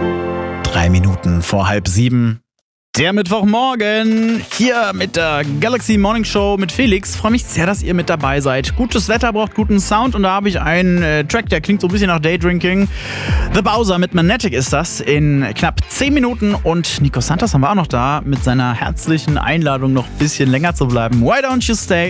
3 Minuten vor 6:30. Der Mittwochmorgen hier mit der Galaxy Morning Show mit Felix. Freue mich sehr, dass ihr mit dabei seid. Gutes Wetter braucht guten Sound und da habe ich einen Track, der klingt so ein bisschen nach Daydrinking. The Bowser mit Magnetic ist das in knapp 10 Minuten und Nico Santos haben wir auch noch da mit seiner herzlichen Einladung noch ein bisschen länger zu bleiben. Why don't you stay?